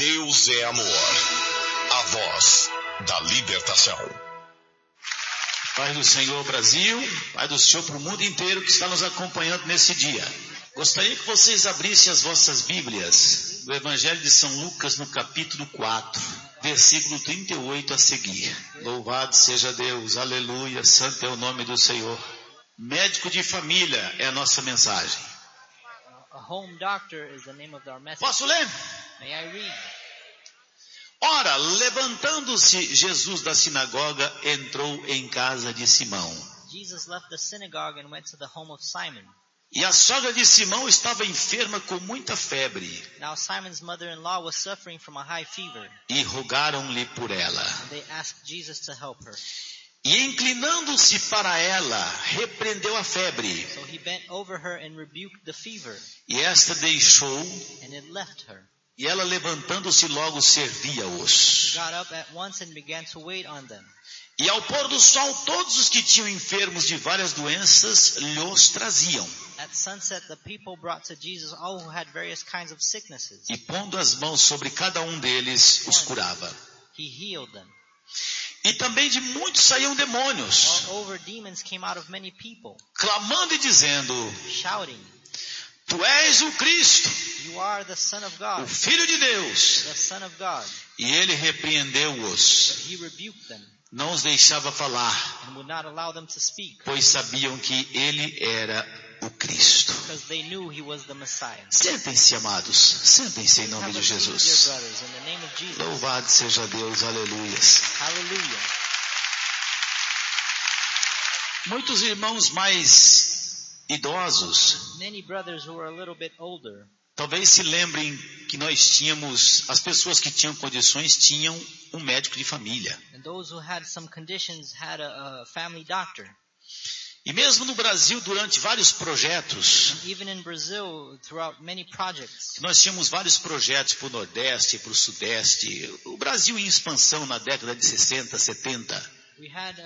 Deus é amor, a voz da libertação. Paz do Senhor, Brasil, paz do Senhor para o mundo inteiro que está nos acompanhando nesse dia. Gostaria que vocês abrissem as vossas Bíblias do Evangelho de São Lucas no capítulo 4, versículo 38 a seguir. Louvado seja Deus, aleluia, santo é o nome do Senhor. Médico de família é a nossa mensagem. A home doctor is the name of our message. Posso ler? May I read? Ora, levantando-se Jesus da sinagoga, entrou em casa de Simão. Jesus left the synagogue and went to the home of Simon. E a sogra de Simão estava enferma com muita febre. Now Simon's mother-in-law was suffering from a high fever. E rogaram-lhe por ela. And they asked Jesus to help her. E inclinando-se para ela, repreendeu a febre. So he bent over her and rebuked the fever. E esta deixou, And it left her. e ela levantando-se logo servia-os. She got up at once and began to wait on them. E ao pôr do sol, todos os que tinham enfermos de várias doenças lhos traziam. At sunset, the people brought to Jesus all who had various kinds of sicknesses. E pondo as mãos sobre cada um deles, os curava. He healed them. E também de muitos saíam demônios, Moreover, demons came out of many people, clamando e dizendo: shouting, Tu és o Cristo, You are the Son of God, o Filho de Deus. the Son of God. E ele repreendeu-os, But he rebuked them não os deixava falar, and would not allow them to speak, pois sabiam que ele era o Cristo. because they knew he was the Messiah. Sentem-se, amados, sentem-se em nome Have de a seat, dear Jesus. brothers, in the name of Jesus. Louvado seja Deus, aleluias. Hallelujah. Muitos irmãos mais idosos Many brothers who are a little bit older talvez se lembrem que nós tínhamos, as pessoas que tinham condições tinham um médico de família. and those who had some conditions had a family doctor. E mesmo no Brasil, durante vários projetos, And even in Brazil, throughout many projects, nós tínhamos vários projetos para o Nordeste, para o Sudeste, o Brasil em expansão na década de 60, 70. we had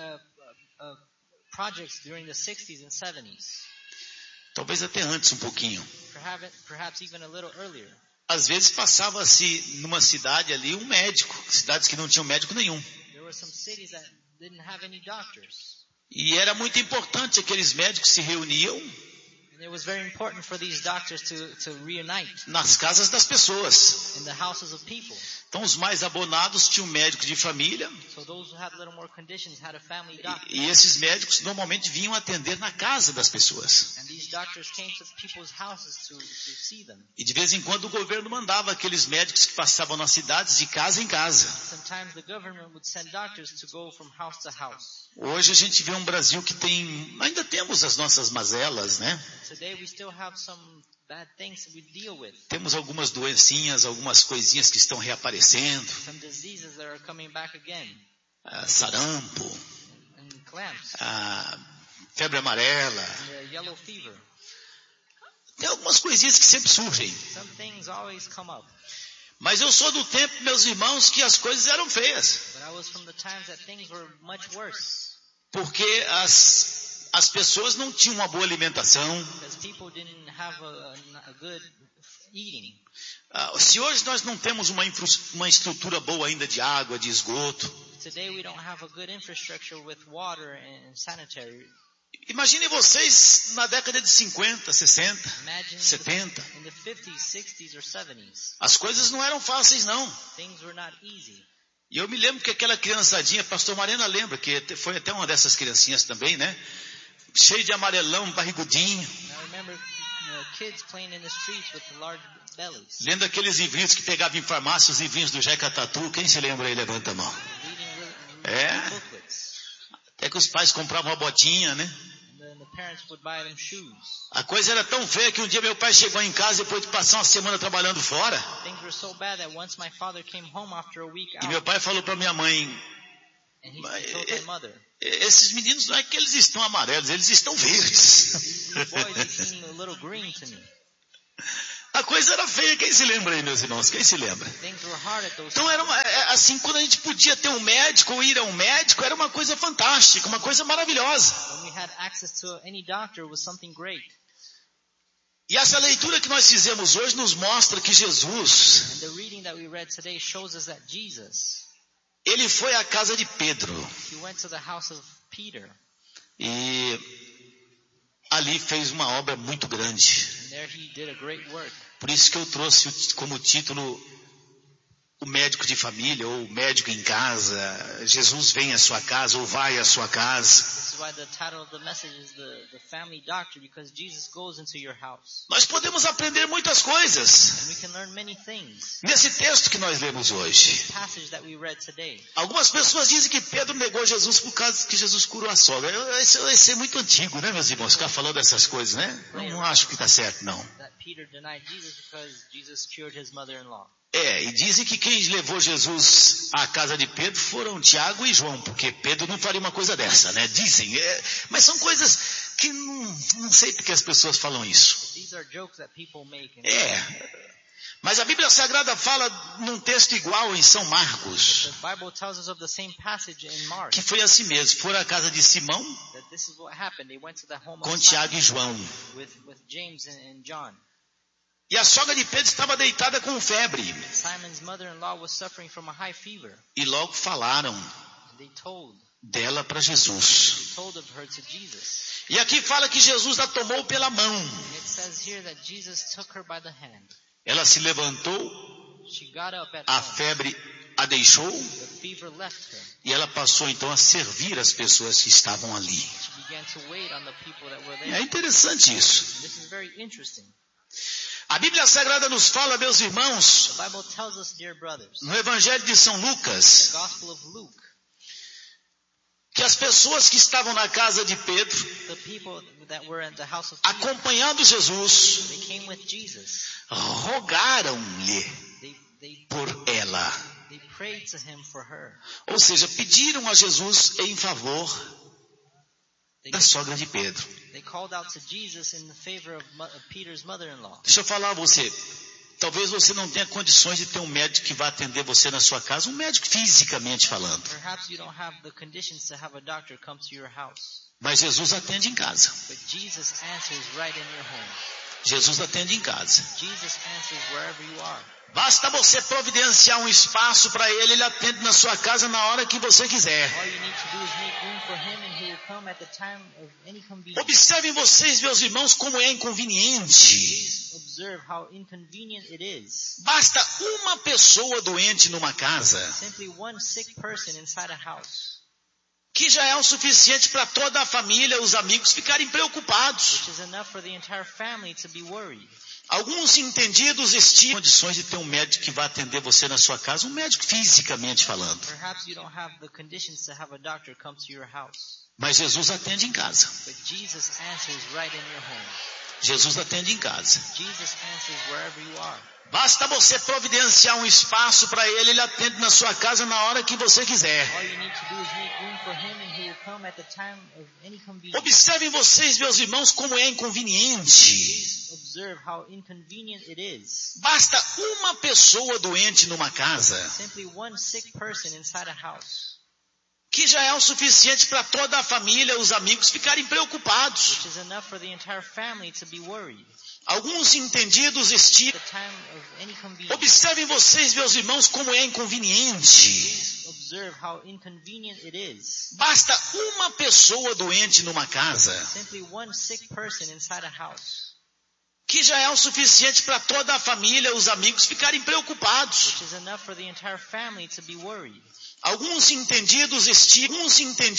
projects during the 60s and 70s, Talvez até antes um pouquinho. perhaps even a little earlier. Às vezes passava-se numa cidade ali um médico, cidades que não tinham médico nenhum. There were some cities that didn't have any doctors. E era muito importante, aqueles médicos se reuniam And it was very important for these doctors to reunite nas casas das pessoas. in the houses of people. Então os mais abonados tinham um médico de família, So those who had little more conditions had a family doctor. e esses médicos normalmente vinham atender na casa das pessoas. And these doctors came to people's houses to see them. E de vez em quando o governo mandava aqueles médicos que passavam nas cidades de casa em casa. Sometimes the government would send doctors to go from house to house. Hoje a gente vê um Brasil que ainda temos as nossas mazelas, né? Today we still have some bad things we deal with. Temos algumas doencinhas, algumas coisinhas que estão reaparecendo. Some diseases that are coming back again. Sarampo, And clamps. febre amarela. And the yellow fever. Tem algumas coisinhas que sempre surgem. Some things always come up. Mas eu sou do tempo, meus irmãos, que as coisas eram feias. But I was from the times that things were much worse. Porque as pessoas não tinham uma boa alimentação. Because people didn't have a good eating. Se hoje nós não temos uma estrutura boa ainda de água, de esgoto. Today we don't have a good infrastructure with water and sanitary. Imaginem vocês na década de 50, 60, Imagine 70. in the 50s, 60s, or 70s. As coisas não eram fáceis, não. Things were not easy. E eu me lembro que aquela criançadinha, pastor Mariana lembra, que foi até uma dessas criancinhas também, né? Cheio de amarelão, barrigudinho. I remember kids playing in the streets with large bellies. Lendo aqueles livrinhos que pegavam em farmácia, os livrinhos do Jeca Tatu. Quem se lembra aí, levanta a mão. Reading booklets. Até que os pais compravam uma botinha, né? And the parents would buy them shoes. A coisa era tão feia que um dia meu pai chegou em casa depois de passar uma semana trabalhando fora. Things were so bad that once my father came home after a week E out, meu pai falou para minha mãe: and he told my mother, esses meninos não é que eles estão amarelos, eles estão verdes. these boys, they seem a little green to me. A coisa era feia, quem se lembra aí, meus irmãos? Quem se lembra? Things were hard at those Então era assim, quando a gente podia ter um médico ou ir a um médico, era uma coisa fantástica, uma coisa maravilhosa. When we had access to any doctor, it was something great. E essa leitura que nós fizemos hoje nos mostra que Jesus, And the reading that we read read today shows us that Jesus, ele foi à casa de Pedro. he went to the house of Peter. E ali fez uma obra muito grande. And there he did a great work. Por isso que eu trouxe como título o médico de família, ou o médico em casa. Jesus vem à sua casa, ou vai à sua casa. This is why the title of the message is the family doctor, because Jesus goes into your house. Nós podemos aprender muitas coisas And we can learn many things. nesse texto que nós lemos hoje. The passage that we read today. Algumas pessoas dizem que Pedro negou Jesus por causa que Jesus curou a sogra. Isso vai ser muito antigo, né, meus irmãos? Ficar falando essas coisas, né? Não acho que está certo, não. That Peter denied Jesus because Jesus cured his mother-in-law. E dizem que quem levou Jesus à casa de Pedro foram Tiago e João, porque Pedro não faria uma coisa dessa, né? Dizem, mas são coisas que não sei porque as pessoas falam isso. These are jokes that people make. Mas a Bíblia Sagrada fala num texto igual em São Marcos, The Bible tells us of the same passage in Mark. que foi assim mesmo, foram à casa de Simão That this is what happened. They went to the home com of Tiago e Simon João. with James and John. E a sogra de Pedro estava deitada com febre. Simon's mother-in-law was suffering from a high fever. E logo falaram They told dela para Jesus. of her to Jesus. E aqui fala que Jesus a tomou pela mão. And it says here that Jesus took her by the hand. Ela se levantou, She got up at a home. febre a deixou The fever left her. e ela passou então a servir as pessoas que estavam ali. She began to wait on the people that were É there. interessante isso. And this is very interesting. A Bíblia Sagrada nos fala, meus irmãos, The Bible tells us, dear brothers, no Evangelho de São Lucas, the Gospel of Luke, que as pessoas que estavam na casa de Pedro, the people that were at the house of Peter, acompanhando Jesus, they came with Jesus. rogaram-lhe They por ela. prayed to him for her. Ou seja, pediram a Jesus em favor da sogra de Pedro. They called out to Jesus in the favor of Peter's mother-in-law. Deixa eu falar a você. Talvez você não tenha condições de ter um médico que vá atender você na sua casa, um médico fisicamente falando. Perhaps you don't have the conditions to have a doctor come to your house. Mas Jesus atende em casa. But Jesus answers right in your home. Jesus atende em casa. Jesus answers wherever you are. Basta você providenciar um espaço para ele, ele atende na sua casa na hora que você quiser. All you need to do is make room for him and he will come at the time of any convenience. Observem vocês, meus irmãos, como é inconveniente. Observe how inconvenient it is. Basta uma pessoa doente numa casa, Simply one sick person inside a house, que já é o suficiente para toda a família, os amigos ficarem preocupados. which is enough for the entire family to be worried. Alguns entendidos estimam condições de ter um médico que vá atender você na sua casa, um médico fisicamente falando. Perhaps you don't have the conditions to have a doctor come to your house. Mas Jesus atende em casa. But Jesus answers right in your home. Jesus atende em casa. Jesus answers wherever you are. Basta você providenciar um espaço para ele, ele atende na sua casa na hora que você quiser. All you need to do is make room for him and he will come at the time of any convenience. Observem vocês, meus irmãos, como é inconveniente. Observe how inconvenient it is. Basta uma pessoa doente numa casa, Simply one sick person inside a house, que já é o suficiente para toda a família, os amigos ficarem preocupados. which is enough for the entire family to be worried. Alguns entendidos estimam. The time of any convenience. Observem vocês, meus irmãos, como é inconveniente. Observe how inconvenient it is. Basta uma pessoa doente numa casa, Simply one sick person inside a house, que já é o suficiente para toda a família, os amigos ficarem preocupados. which is enough for the entire family to be worried. Alguns entendidos estimam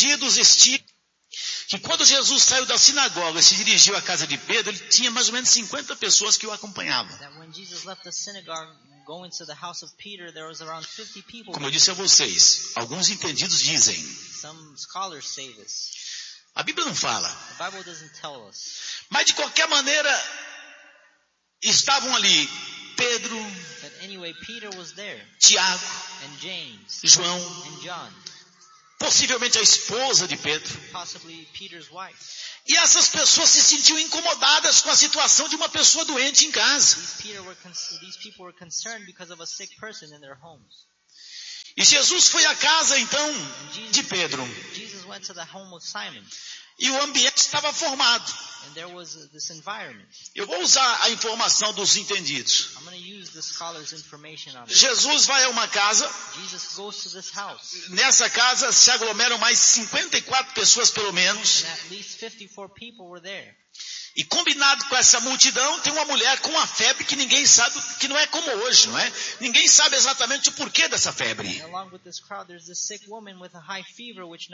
que quando Jesus saiu da sinagoga e se dirigiu à casa de Pedro, ele tinha mais ou menos 50 pessoas que o acompanhavam. That when Jesus left the synagogue going to the house of Peter, there was around 50 people. Como eu disse a vocês, alguns entendidos dizem. Some scholars say this. A Bíblia não fala. The Bible doesn't tell us. Mas de qualquer maneira, estavam ali Pedro, But anyway, Peter was there, Tiago, and James, João, and John, possivelmente a esposa de Pedro. possibly Peter's wife. E essas pessoas se sentiam incomodadas com a situação de uma pessoa doente em casa. These people were concerned because of a sick person in their homes. E Jesus foi à casa, então, de Pedro. Jesus went to the home of Simon, E o ambiente estava formado. and there was this environment. Eu vou usar a informação dos entendidos. I'm going to use the scholar's information on it. Jesus vai a uma casa. Jesus goes to this house, Nessa casa se aglomeram mais 54 pessoas pelo menos. and at least 54 people were there. E combinado com essa multidão, tem uma mulher com uma febre que ninguém sabe, que não é como hoje, não é? Ninguém sabe exatamente o porquê dessa febre. And along with this crowd, there's this sick woman with a high fever, which